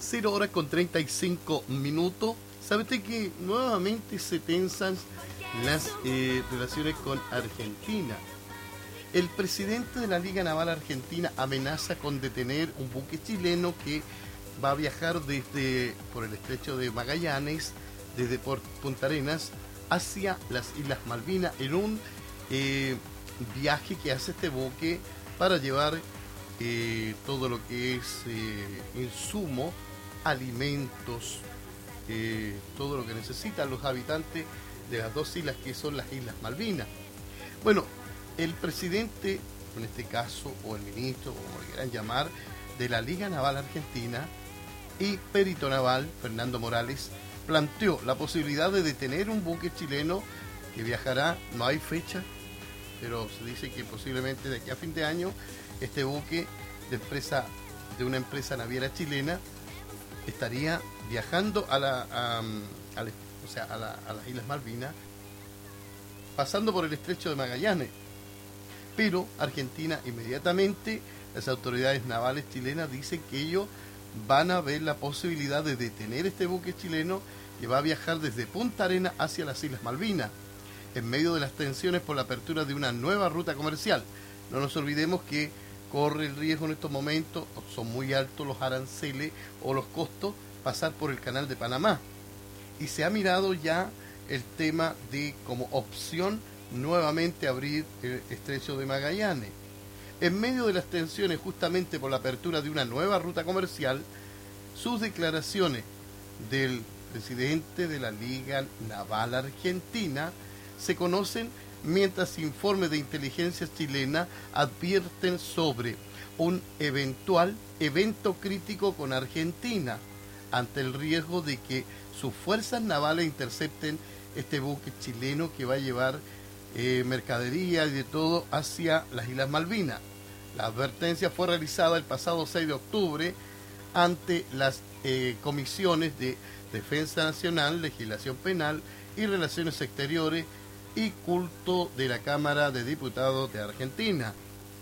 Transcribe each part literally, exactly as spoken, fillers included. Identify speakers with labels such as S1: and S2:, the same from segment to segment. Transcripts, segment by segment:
S1: cero horas con treinta y cinco minutos. ¿Sabe usted que nuevamente se tensan las eh, relaciones con Argentina? El presidente de la Liga Naval Argentina amenaza con detener un buque chileno que va a viajar desde por el estrecho de Magallanes, desde Punta Arenas, hacia las Islas Malvinas, en un eh, viaje que hace este buque para llevar eh, todo lo que es eh, insumo, alimentos, eh, todo lo que necesitan los habitantes de las dos islas que son las Islas Malvinas. Bueno, el presidente, en este caso, o el ministro, como le quieran llamar, de la Liga Naval Argentina y perito naval, Fernando Morales, planteó la posibilidad de detener un buque chileno que viajará, no hay fecha, pero se dice que posiblemente de aquí a fin de año este buque de empresa de una empresa naviera chilena estaría viajando a la, a, a, o sea, a, la, a las Islas Malvinas, pasando por el estrecho de Magallanes. Pero Argentina inmediatamente, las autoridades navales chilenas dicen que ellos van a ver la posibilidad de detener este buque chileno que va a viajar desde Punta Arenas hacia las Islas Malvinas, en medio de las tensiones por la apertura de una nueva ruta comercial. No nos olvidemos que corre el riesgo en estos momentos, son muy altos los aranceles o los costos, pasar por el canal de Panamá. Y se ha mirado ya el tema de como opción nuevamente abrir el estrecho de Magallanes. En medio de las tensiones justamente por la apertura de una nueva ruta comercial, sus declaraciones del presidente de la Liga Naval Argentina se conocen mientras informes de inteligencia chilena advierten sobre un eventual evento crítico con Argentina ante el riesgo de que sus fuerzas navales intercepten este buque chileno que va a llevar eh, mercadería y de todo hacia las Islas Malvinas. La advertencia fue realizada el pasado seis de octubre ante las eh, comisiones de Defensa Nacional, Legislación Penal y Relaciones Exteriores y Culto de la Cámara de Diputados de Argentina.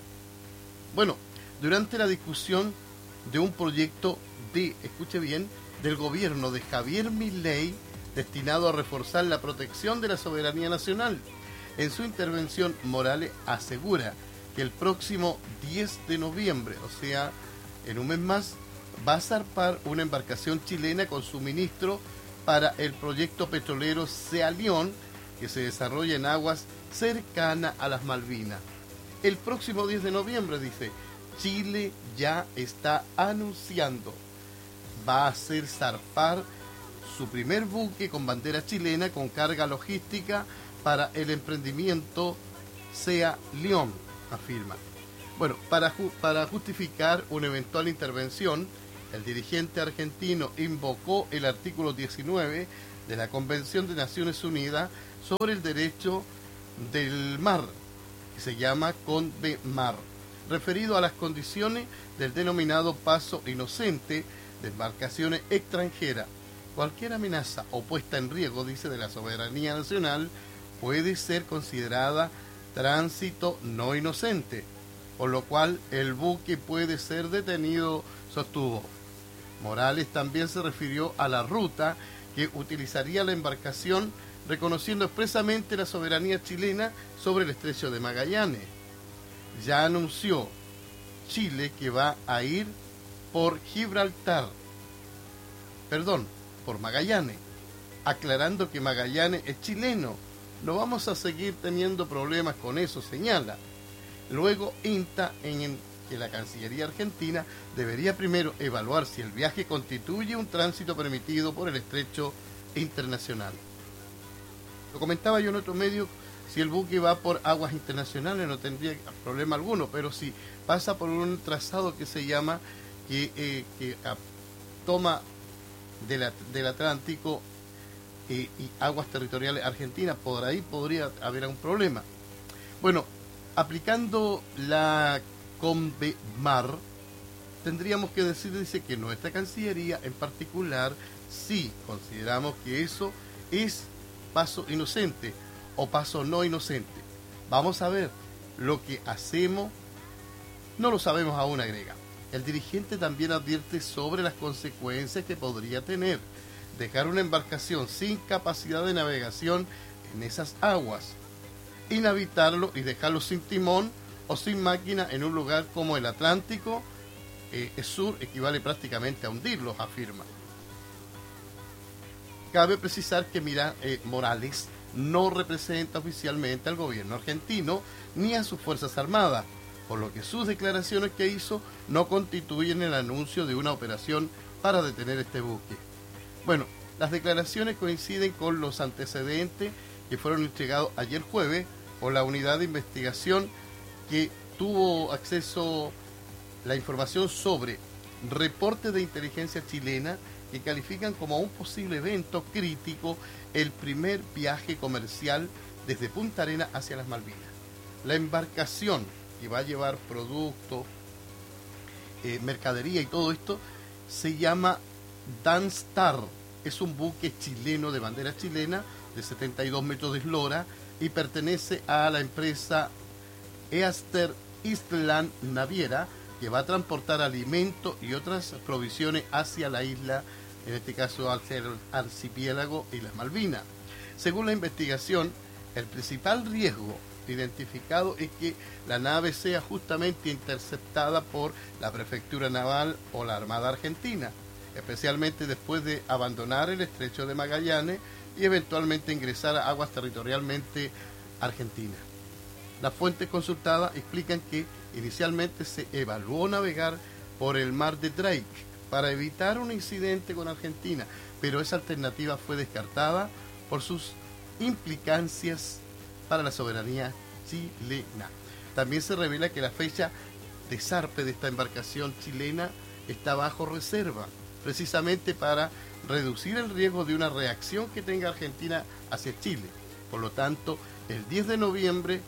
S1: Bueno, durante la discusión de un proyecto de, escuche bien, del gobierno de Javier Milei destinado a reforzar la protección de la soberanía nacional, en su intervención Morales asegura que el próximo diez de noviembre, o sea, en un mes más, va a zarpar una embarcación chilena con suministro para el proyecto petrolero Sea León, que se desarrolla en aguas cercanas a las Malvinas. El próximo diez de noviembre, dice, Chile ya está anunciando, va a hacer zarpar su primer buque con bandera chilena con carga logística para el emprendimiento Sea León, afirma. Bueno, para, ju para justificar una eventual intervención, el dirigente argentino invocó el artículo diecinueve de la Convención de Naciones Unidas sobre el derecho del mar, que se llama CONVEMAR, referido a las condiciones del denominado paso inocente de embarcaciones extranjeras. Cualquier amenaza o puesta en riesgo, dice, de la soberanía nacional puede ser considerada tránsito no inocente, por lo cual el buque puede ser detenido, sostuvo. Morales también se refirió a la ruta que utilizaría la embarcación, reconociendo expresamente la soberanía chilena sobre el estrecho de Magallanes. Ya anunció Chile que va a ir por Gibraltar, perdón, por Magallanes, aclarando que Magallanes es chileno. No vamos a seguir teniendo problemas con eso, señala. Luego insta en que la Cancillería Argentina debería primero evaluar si el viaje constituye un tránsito permitido por el estrecho internacional. Lo comentaba yo en otro medio, si el buque va por aguas internacionales no tendría problema alguno, pero si pasa por un trazado que se llama, que, eh, que a, toma de la, del Atlántico eh, y aguas territoriales argentinas, por ahí podría haber un problema. Bueno, aplicando la CONVEMAR, tendríamos que decir, dice, que nuestra Cancillería en particular, sí consideramos que eso es paso inocente o paso no inocente. Vamos a ver, lo que hacemos no lo sabemos aún, agrega. El dirigente también advierte sobre las consecuencias que podría tener dejar una embarcación sin capacidad de navegación en esas aguas, inhabitarlo y dejarlo sin timón o sin máquina en un lugar como el Atlántico eh, Sur equivale prácticamente a hundirlos, afirma. Cabe precisar que Mira, eh, Morales no representa oficialmente al gobierno argentino ni a sus Fuerzas Armadas, por lo que sus declaraciones que hizo no constituyen el anuncio de una operación para detener este buque. Bueno, las declaraciones coinciden con los antecedentes que fueron entregados ayer jueves por la unidad de investigación que tuvo acceso a la información sobre reportes de inteligencia chilena que califican como un posible evento crítico el primer viaje comercial desde Punta Arenas hacia las Malvinas. La embarcación que va a llevar productos, eh, mercadería y todo esto, se llama Danstar. Es un buque chileno de bandera chilena de setenta y dos metros de eslora y pertenece a la empresa Easter Island Naviera, que va a transportar alimentos y otras provisiones hacia la isla, en este caso hacia el archipiélago y las Malvinas. Según la investigación, el principal riesgo identificado es que la nave sea justamente interceptada por la Prefectura Naval o la Armada Argentina, especialmente después de abandonar el Estrecho de Magallanes y eventualmente ingresar a aguas territorialmente argentinas. Las fuentes consultadas explican que inicialmente se evaluó navegar por el mar de Drake para evitar un incidente con Argentina, pero esa alternativa fue descartada por sus implicancias para la soberanía chilena. También se revela que la fecha de zarpe de esta embarcación chilena está bajo reserva, precisamente para reducir el riesgo de una reacción que tenga Argentina hacia Chile. Por lo tanto, el diez de noviembre,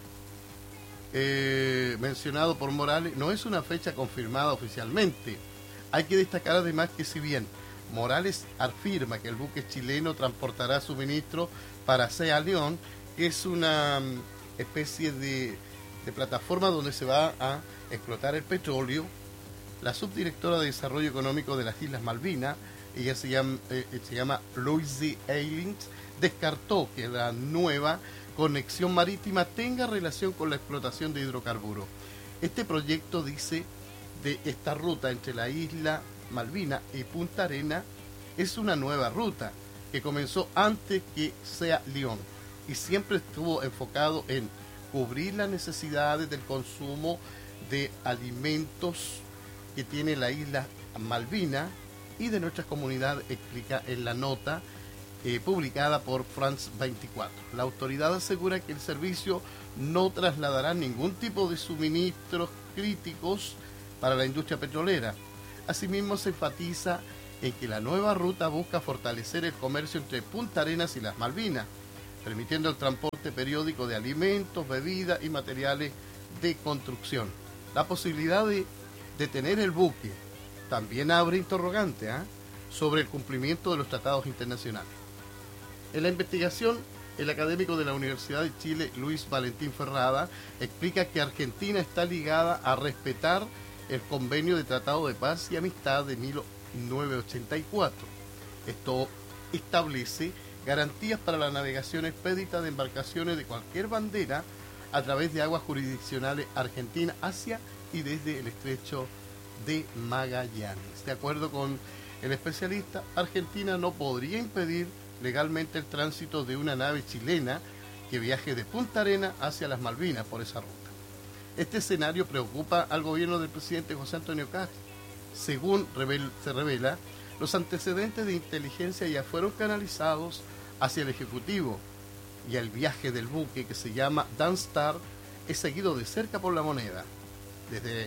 S1: eh, mencionado por Morales, no es una fecha confirmada oficialmente. Hay que destacar además que si bien Morales afirma que el buque chileno transportará suministros para Sierra Leone, que es una especie de, de plataforma donde se va a explotar el petróleo, la subdirectora de Desarrollo Económico de las Islas Malvinas, ella se llama, eh, se llama Louise Eilings, descartó que la nueva conexión marítima tenga relación con la explotación de hidrocarburos. Este proyecto, dice, de esta ruta entre la isla Malvina y Punta Arenas es una nueva ruta que comenzó antes que Sierra Leone y siempre estuvo enfocado en cubrir las necesidades del consumo de alimentos que tiene la isla Malvina y de nuestras comunidades, explica en la nota eh, publicada por France veinticuatro. La autoridad asegura que el servicio no trasladará ningún tipo de suministros críticos para la industria petrolera. Asimismo, se enfatiza en que la nueva ruta busca fortalecer el comercio entre Punta Arenas y las Malvinas, permitiendo el transporte periódico de alimentos, bebidas y materiales de construcción. La posibilidad de detener el buque también abre interrogante ¿eh? sobre el cumplimiento de los tratados internacionales. En la investigación, el académico de la Universidad de Chile, Luis Valentín Ferrada, explica que Argentina está ligada a respetar el convenio de Tratado de Paz y Amistad de mil novecientos ochenta y cuatro. Esto establece garantías para la navegación expedita de embarcaciones de cualquier bandera a través de aguas jurisdiccionales argentinas hacia y desde el Estrecho de Magallanes. De acuerdo con el especialista, Argentina no podría impedir legalmente el tránsito de una nave chilena que viaje de Punta Arenas hacia las Malvinas por esa ruta. Este escenario preocupa al gobierno del presidente José Antonio Kast. Según revel- se revela, los antecedentes de inteligencia ya fueron canalizados hacia el Ejecutivo y el viaje del buque, que se llama Danstar, es seguido de cerca por la moneda. Desde,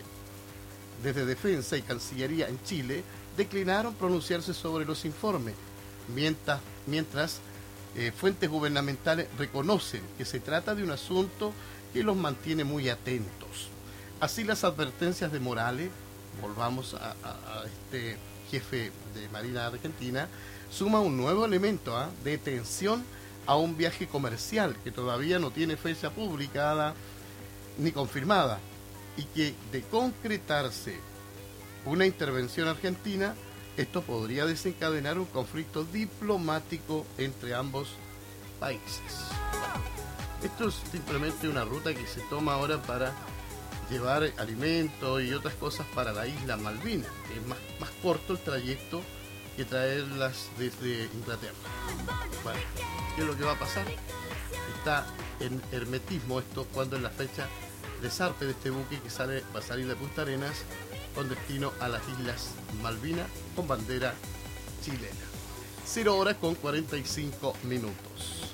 S1: desde Defensa y Cancillería en Chile declinaron pronunciarse sobre los informes, mientras, mientras eh, fuentes gubernamentales reconocen que se trata de un asunto que los mantiene muy atentos. Así, las advertencias de Morales, volvamos a, a, a este jefe de Marina Argentina, suma un nuevo elemento ¿eh? de tensión a un viaje comercial que todavía no tiene fecha publicada ni confirmada, y que de concretarse una intervención argentina, esto podría desencadenar un conflicto diplomático entre ambos países. Esto es simplemente una ruta que se toma ahora para llevar alimentos y otras cosas para la isla Malvinas. Es más, más corto el trayecto que traerlas desde Inglaterra. Bueno, ¿qué es lo que va a pasar? Está en hermetismo esto cuando es la fecha de zarpe de este buque que sale, va a salir de Punta Arenas con destino a las islas Malvinas con bandera chilena. Cero horas con cuarenta y cinco minutos.